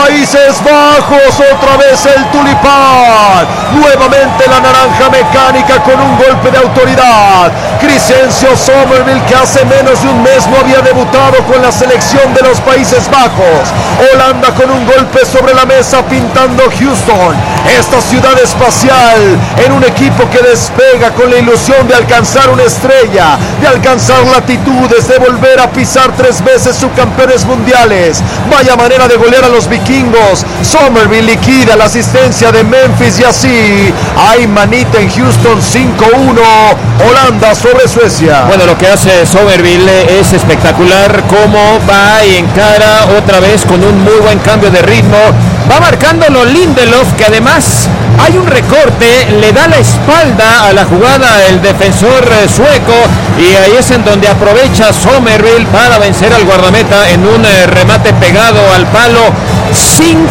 Países Bajos, otra vez el tulipán, nuevamente la naranja mecánica con un golpe de autoridad. Crescencio Somerville, que hace menos de un mes no había debutado con la selección de los Países Bajos. Holanda con un golpe sobre la mesa pintando Houston, esta ciudad espacial, en un equipo que despega con la ilusión de alcanzar una estrella, de alcanzar latitudes, de volver a pisar 3 veces subcampeones mundiales. Vaya manera de golear a los vikingos. Somerville liquida la asistencia de Memphis y así hay manita en Houston. 5-1 Holanda sobre Suecia. Bueno, lo que hace Somerville es espectacular, cómo va y encara otra vez con un muy buen cambio de ritmo. Va marcándolo Lindelof, que además hay un recorte, le da la espalda a la jugada el defensor sueco, y ahí es en donde aprovecha Somerville para vencer al guardameta en un remate pegado al palo. 5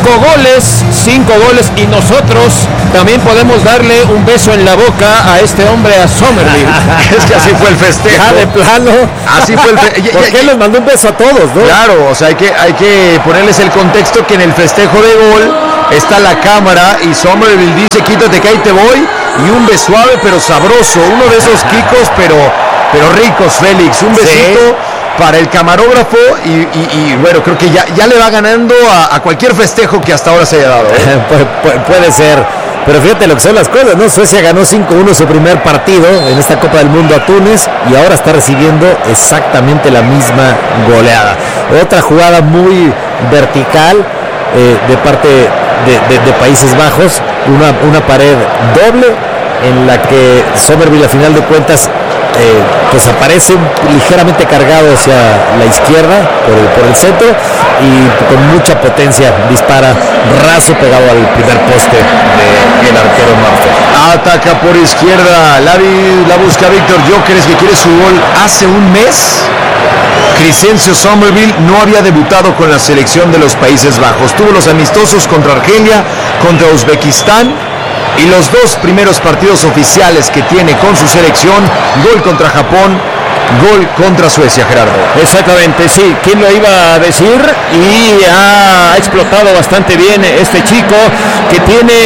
goles, y nosotros también podemos darle un beso en la boca a este hombre, a Somerville. Es que así fue el festejo. Ya de plano. Así fue el festejo. ¿Por qué les mandó un beso a todos, no? Claro, o sea, hay que ponerles el contexto que en el festejo de gol está la cámara y Somerville dice: quítate que ahí te voy, y un beso suave pero sabroso, uno de esos quicos pero ricos, Félix, un besito. Sí. Para el camarógrafo y bueno, creo que ya le va ganando a cualquier festejo que hasta ahora se haya dado, ¿eh? Puede ser, pero fíjate lo que son las cosas, ¿no? Suecia ganó 5-1 su primer partido en esta Copa del Mundo a Túnez y ahora está recibiendo exactamente la misma goleada. Otra jugada muy vertical de parte de Países Bajos, una pared doble en la que Somerville, a final de cuentas, pues aparece ligeramente cargado hacia la izquierda por el centro y con mucha potencia dispara raso pegado al primer poste del arquero Marford. Ataca por izquierda, la busca Víctor Gyökeres, que quiere su gol. Hace un mes Crescencio Somerville no había debutado con la selección de los Países Bajos. Tuvo los amistosos contra Argelia, contra Uzbekistán, y los 2 primeros partidos oficiales que tiene con su selección: gol contra Japón, gol contra Suecia, Gerardo. Exactamente, sí, ¿quién lo iba a decir? Y ha explotado bastante bien este chico, que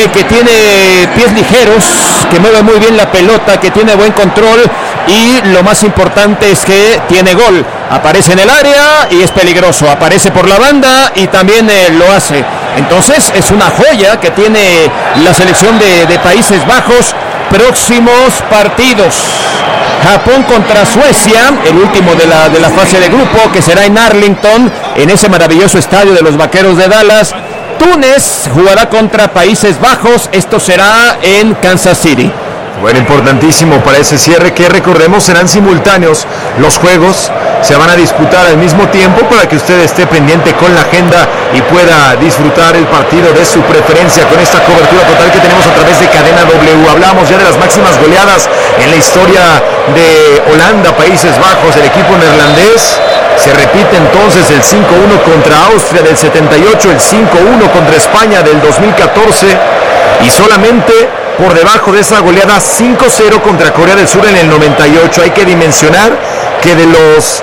tiene pies ligeros, que mueve muy bien la pelota, que tiene buen control, y lo más importante es que tiene gol. Aparece en el área y es peligroso, aparece por la banda y también lo hace. Entonces es una joya que tiene la selección de Países Bajos. Próximos partidos: Japón contra Suecia, el último de la fase de grupo, que será en Arlington, en ese maravilloso estadio de los Vaqueros de Dallas. Túnez jugará contra Países Bajos, esto será en Kansas City. Bueno, importantísimo para ese cierre, que recordemos serán simultáneos los juegos, se van a disputar al mismo tiempo para que usted esté pendiente con la agenda y pueda disfrutar el partido de su preferencia con esta cobertura total que tenemos a través de Cadena W. Hablamos ya de las máximas goleadas en la historia de Holanda, Países Bajos, el equipo neerlandés. Se repite entonces el 5-1 contra Austria del 78, el 5-1 contra España del 2014 y solamente por debajo de esa goleada 5-0 contra Corea del Sur en el 98. Hay que dimensionar que de los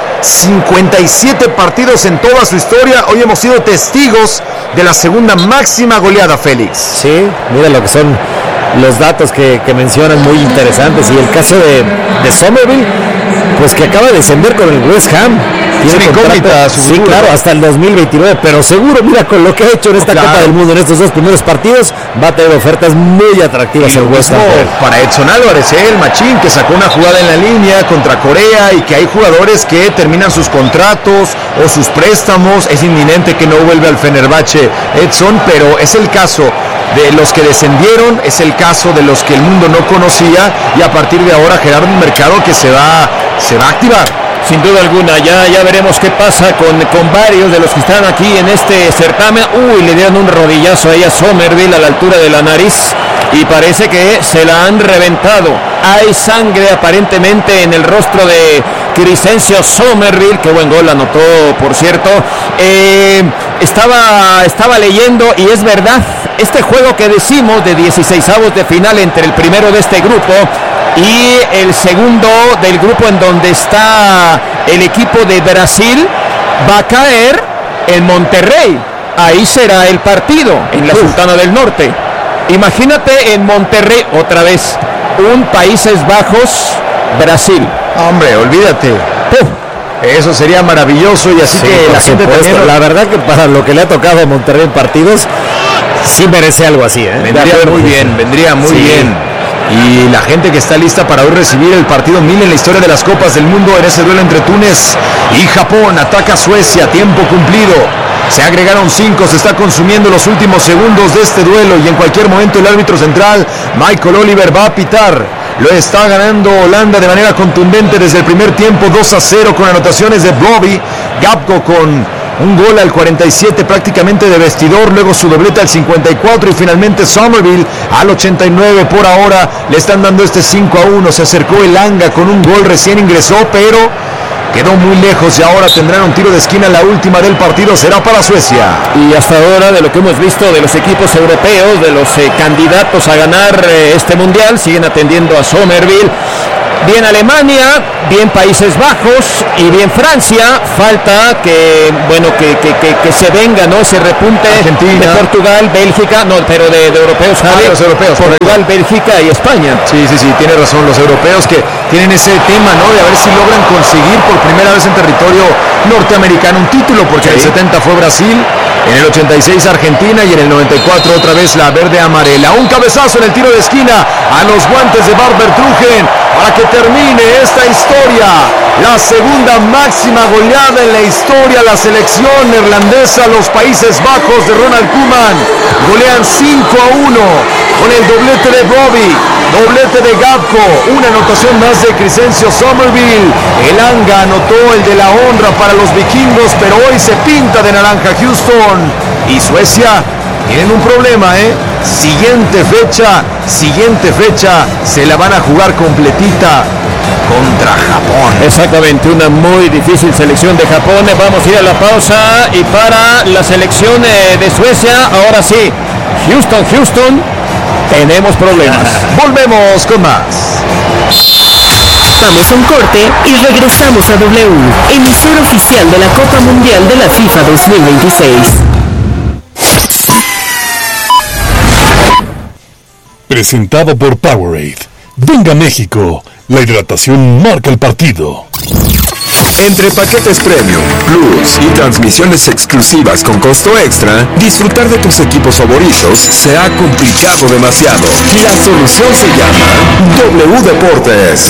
57 partidos en toda su historia, hoy hemos sido testigos de la segunda máxima goleada, Félix. Sí, mira lo que son los datos que mencionan, muy interesantes. Y el caso de Somerville, pues que acaba de descender con el West Ham. Tiene incógnita su futuro. Sí, claro, hasta el 2029, pero seguro, mira, con lo que ha hecho en esta Copa del Mundo en estos 2 primeros partidos, va a tener ofertas muy atractivas en West Ham. Para Edson Álvarez, el machín que sacó una jugada en la línea contra Corea, y que hay jugadores que terminan sus contratos o sus préstamos. Es inminente que no vuelve al Fenerbahce Edson, pero es el caso de los que descendieron, es el caso de los que el mundo no conocía, y a partir de ahora, Gerardo, un mercado que se va a activar. Sin duda alguna, ya veremos qué pasa con varios de los que están aquí en este certamen. Le dieron un rodillazo ahí a Somerville a la altura de la nariz y parece que se la han reventado. Hay sangre aparentemente en el rostro de Crescencio Somerville. Qué buen gol anotó, por cierto. Estaba leyendo, y es verdad, este juego que decimos de 16avos de final entre el primero de este grupo y el segundo del grupo en donde está el equipo de Brasil, va a caer en Monterrey. ahí será el partido, en la Sultana del Norte. Imagínate en Monterrey, otra vez, un Países Bajos, Brasil. Hombre, olvídate. Eso sería maravilloso y así que la gente también... La verdad que para lo que le ha tocado a Monterrey en partidos, sí merece algo así, ¿eh? Vendría muy bien. Y la gente que está lista para hoy recibir el partido 1000 en la historia de las Copas del Mundo en ese duelo entre Túnez y Japón. Ataca a Suecia, tiempo cumplido. Se agregaron 5, se está consumiendo los últimos segundos de este duelo y en cualquier momento el árbitro central, Michael Oliver, va a pitar. Lo está ganando Holanda de manera contundente desde el primer tiempo, 2-0 con anotaciones de Bobby, Gapco con un gol al 47 prácticamente de vestidor, luego su doblete al 54 y finalmente Somerville al 89. Por ahora le están dando este 5-1, se acercó Elanga con un gol, recién ingresó, pero quedó muy lejos y ahora tendrán un tiro de esquina. La última del partido será para Suecia. Y hasta ahora, de lo que hemos visto de los equipos europeos, de los candidatos a ganar este mundial, siguen atendiendo a Somerville. Bien Alemania, bien Países Bajos y bien Francia. Falta que se venga, ¿no? Ese repunte. Argentina, de Portugal, Bélgica, no, pero de europeos, ¿sabes? Los europeos, Portugal, Bélgica y España. Sí, tiene razón, los europeos que tienen ese tema, ¿no? De a ver si logran conseguir por primera vez en territorio norteamericano un título, porque en el 70 fue Brasil, en el 86 Argentina y en el 94 otra vez la verde amarela. Un cabezazo en el tiro de esquina a los guantes de Barber Trujen para que termine esta historia. La segunda máxima goleada en la historia. La selección neerlandesa, los Países Bajos de Ronald Koeman, golean 5-1 con el doblete de Bobby, doblete de Gapco, una anotación más de Crescencio Somerville. Elanga anotó el de la honra para los vikingos, pero hoy se pinta de naranja Houston. Y Suecia tienen un problema, Siguiente fecha, se la van a jugar completita contra Japón. Exactamente, una muy difícil selección de Japón. Vamos a ir a la pausa y para la selección de Suecia, ahora sí, Houston, tenemos problemas. Volvemos con más. Damos un corte y regresamos a W, emisora oficial de la Copa Mundial de la FIFA 2026. Presentado por Powerade. Venga México, la hidratación marca el partido. Entre paquetes Premium, Plus y transmisiones exclusivas con costo extra, disfrutar de tus equipos favoritos se ha complicado demasiado. La solución se llama W Deportes.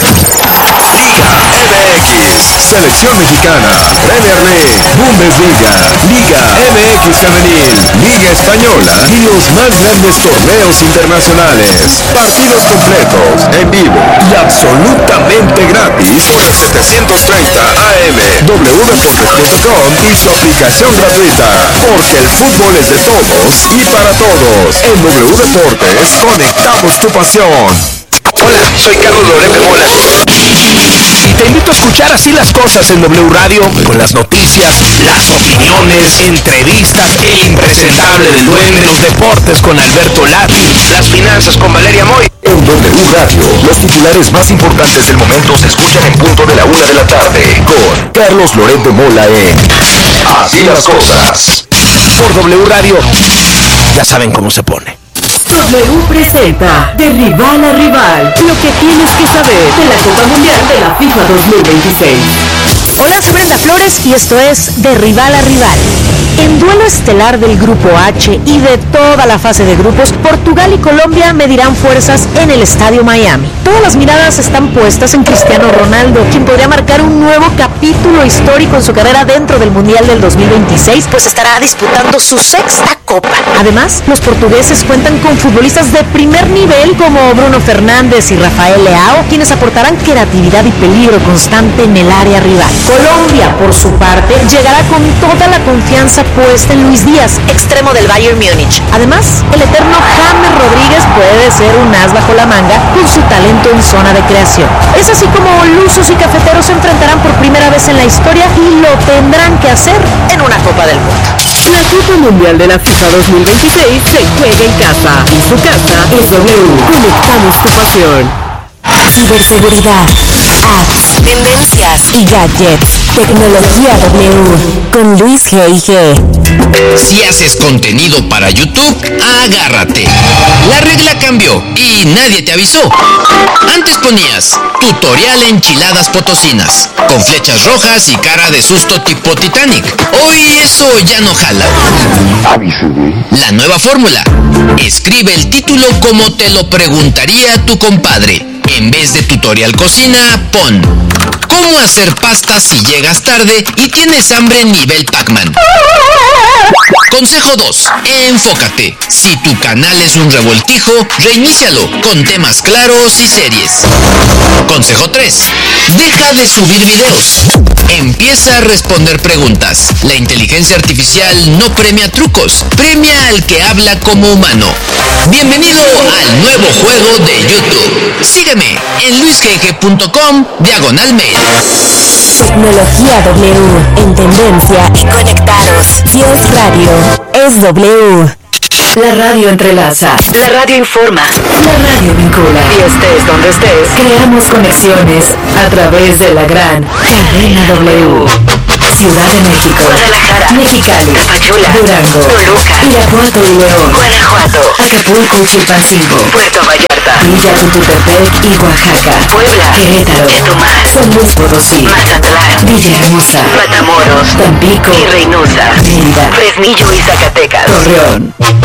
Liga MX, Selección Mexicana, Premier League, Bundesliga, Liga MX Femenil, Liga Española y los más grandes torneos internacionales. Partidos completos, en vivo y absolutamente gratis por el 730 AM, wdeportes.com y su aplicación gratuita. Porque el fútbol es de todos y para todos. En W Deportes conectamos tu pasión. Hola, soy Carlos Loret de Mola. Y te invito a escuchar así las cosas en W Radio, con las noticias, las opiniones, entrevistas, el impresentable del duende, los deportes con Alberto Lati, las finanzas con Valeria Moy. En W Radio, los titulares más importantes del momento se escuchan en punto de la 1 de la tarde con Carlos Loret de Mola en Así las cosas. Por W Radio, ya saben cómo se pone. W presenta de rival a rival, lo que tienes que saber de la Copa Mundial de la FIFA 2026. Hola, soy Brenda Flores y esto es De Rival a Rival. En duelo estelar del Grupo H y de toda la fase de grupos, Portugal y Colombia medirán fuerzas en el Estadio Miami. Todas las miradas están puestas en Cristiano Ronaldo, quien podría marcar un nuevo capítulo histórico en su carrera dentro del Mundial del 2026, pues estará disputando su sexta Copa. Además, los portugueses cuentan con futbolistas de primer nivel como Bruno Fernández y Rafael Leao, quienes aportarán creatividad y peligro constante en el área rival. Colombia, por su parte, llegará con toda la confianza puesta en Luis Díaz, extremo del Bayern Múnich. Además, el eterno James Rodríguez puede ser un as bajo la manga con su talento en zona de creación. Es así como lusos y cafeteros se enfrentarán por primera vez en la historia y lo tendrán que hacer en una Copa del Mundo. La Copa Mundial de la FIFA 2026 se juega en casa. Y su casa es W. Conectamos tu pasión. Ciberseguridad, apps, tendencias y gadgets. Tecnología W con Luis G&G. Si haces contenido para YouTube, agárrate. La regla cambió y nadie te avisó. Antes ponías tutorial enchiladas potosinas, con flechas rojas y cara de susto tipo Titanic. Hoy eso ya no jala. La nueva fórmula. Escribe el título como te lo preguntaría tu compadre. En vez de tutorial cocina, pon ¿cómo hacer pasta si llegas tarde y tienes hambre nivel Pac-Man? Consejo 2. Enfócate. Si tu canal es un revoltijo, reinícialo con temas claros y series. Consejo 3. Deja de subir videos. Empieza a responder preguntas. La inteligencia artificial no premia trucos, premia al que habla como humano. Bienvenido al nuevo juego de YouTube. Sígueme en luisgg.com/mail. Tecnología W, en tendencia y conectados. Si es radio, es W. La radio entrelaza. La radio informa. La radio vincula. Y estés donde estés, creamos conexiones a través de la gran cadena W. Ciudad de México, Guadalajara, Mexicali, Tapachula, Durango, Toluca, Irapuato y León, Guanajuato, Acapulco y Chilpancingo, Puerto Vallarta, Villa Tututepec y Oaxaca, Puebla, Querétaro, Chetumal, San Luis Potosí, Mazatlán, Villahermosa, Matamoros, Tampico y Reynosa, Mérida, Fresnillo y Zacatecas, Torreón.